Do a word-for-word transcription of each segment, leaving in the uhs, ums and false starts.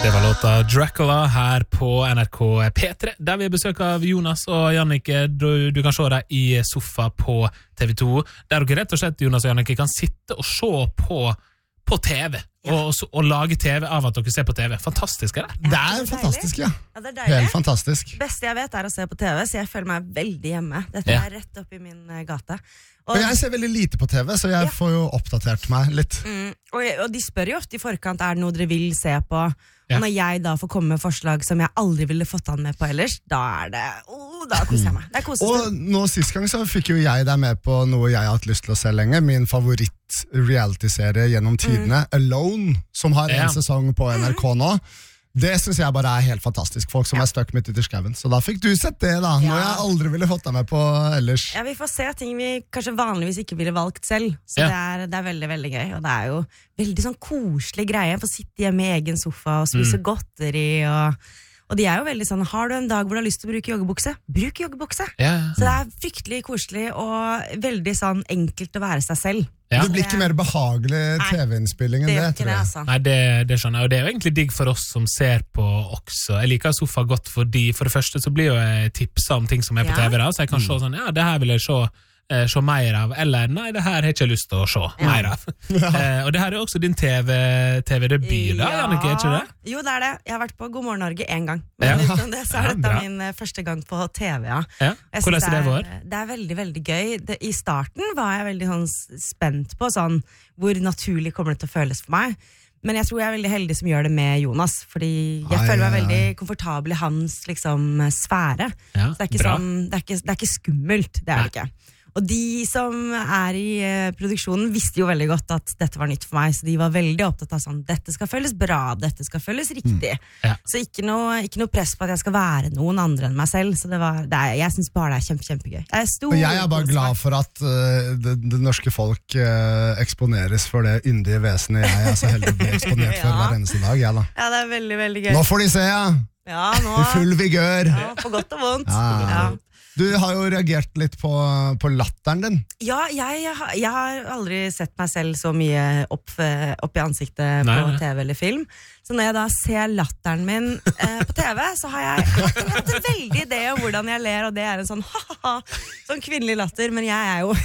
Det var låta Dracula her på N R K P tre, der vi har besøk av Jonas og Jannike. Du, du kan se deg i sofa på T V to, der dere rett og slett, Jonas og Jannike, kan sitte og se på, på T V, ja. og, og, og lage T V av at dere ser på T V. Fantastisk, er det? Det er fantastisk, ja. Ja, det er deilig. Helt fantastisk. Det beste jeg vet er å se på T V, så jeg føler meg veldig hjemme. Dette Ja. er rett opp i min uh, gate. Og jeg ser veldig lite på T V, så jeg Ja. får jo oppdatert meg litt. Mm, og, jeg, og de spør jo ofte i forkant, er det noe dere vil se på? Ja. Og når jeg da får komme med forslag som jeg aldri ville fått han med på ellers, da er det, oh, da koser jeg meg. Det er kosestund. Og nå sist gang så fikk jo jeg deg med på noe jeg har hatt lyst til å se lenge, min favoritt reality-serie gjennom tidene, mm. Alone, som har en Ja. sesong på N R K nå. Det synes jeg bare er helt fantastisk, folk som Ja. er støkk midt ute i skaven. Så da fikk du sett det da, Ja. når jeg aldri ville fått deg med på ellers. Ja, vi får se ting vi kanskje vanligvis ikke ville valgt selv. Så Ja. det, er, det er veldig, veldig gøy. Og det er jo veldig sånn koselig greie. Få sitte hjemme i egen sofa og spise Mm. godteri. Og, og de er jo veldig sånn, har du en dag hvor du har lyst til å bruke joggebukse? Bruk joggebukse! Ja, Så det er fryktelig koselig og veldig sånn enkelt å være seg selv. ja. Det blir ikke mer behagelig Nei, T V-innspilling enn Det det, gjør ikke tror det, jeg. altså. Nei, det, det skjønner jeg, og det er jo egentlig digg for oss som ser på også. Jeg liker sofa godt fordi, for det første så blir jo jeg tipset om ting som er på Ja. T V da, så jeg kan se sånn, ja, det her vil jeg se, eh, se mer av, eller nei, det her har jeg ikke lyst til å se Ja. mer av. eh, og det her er også din T V, T V-debut da, Jannike, er ikke det? Jo, det er det. Jeg har vært på God morgen Norge en gang. Ja. Men utenom det, så er Ja, dette bra. min eh, første gang på T V, ja. Ja. Jeg Hvordan synes er det vår? er- Det er veldig, veldig gøy. Det, I starten var jeg veldig sånn s- spent på sånn, hvor naturlig kommer det til å føles for meg. Men jeg tror jeg er veldig heldig som gjør det med Jonas, fordi jeg Ai, føler meg ai, veldig komfortabel i hans liksom, sfære. Ja, Så det er ikke, bra. sånn, det er ikke, det er ikke skummelt, det er det ikke. Og de som er i eh, produksjonen visste jo veldig godt at dette var nytt for meg, så de var veldig opptatt av sånn, dette skal føles bra, dette skal føles riktig. Ja. Så ikke noe, ikke noe press på at jeg skal være noen andre enn meg selv, så det var, det er, jeg synes bare det er kjempe, kjempegøy. Jeg er, stor, Og jeg er bare glad for at uh, det, det norske folk uh, eksponeres for det yndige vesenet jeg er så heldig å bli eksponert for Ja. hver eneste dag. Jeg, da. Ja, det er veldig, veldig gøy. Nå får de se, ja! Ja, nå, I full vigør! ja, på godt og vondt. Ja. Ja. Du har jo reagert litt på, på latteren din. Ja, jeg, jeg, har- jeg har aldri sett meg selv så mye opp, eh, opp i ansiktet Nei, på nei. T V eller film. Så når jeg da ser latteren min eh, på T V, så har jeg hatt en, hatt en veldig idé om hvordan jeg ler, og det er en sånn ha-ha-ha, sånn kvinnelig latter, men jeg er jo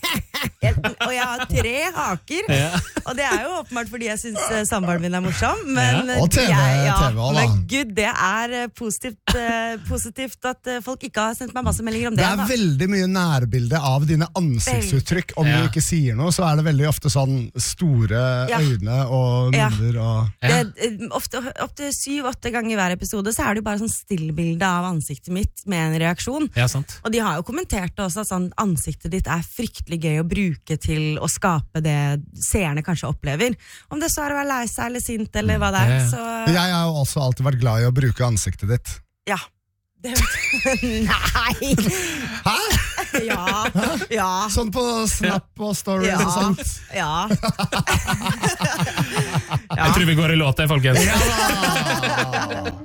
og jeg har tre haker, Ja. og det er jo åpenbart fordi jeg synes eh, samboeren min er morsom, men, Ja, og TV jeg, ja, TV også, da. men gud, det er eh, positivt, eh, positivt at eh, folk ikke har sendt meg masse meldinger om det. Det er da. veldig mye nærbilde av dine ansiktsuttrykk. Om Ja. du ikke sier noe, så er det veldig ofte sånn store Ja. øyne og Ja. munner og Ja. Det, eh, ofte, opp til syv-åtte ganger i hver episode så er det jo bare sånn stillbilde av ansiktet mitt med en reaksjon. Ja, sant. Og de har jo kommentert også at sånn, ansiktet ditt er fryktelig gøy å bruke til å skape det seerne kanskje opplever. Om det så er å være lei seg eller sint eller hva det er. Ja, ja. Så Jeg har jo også alltid vært glad i å bruke ansiktet ditt. ja. Det, nei! Hæ? Ja. Ja. Sånn på Snap og Stories Ja. og sånt. Ja. Jeg tror vi går i låta, folkens. Ja.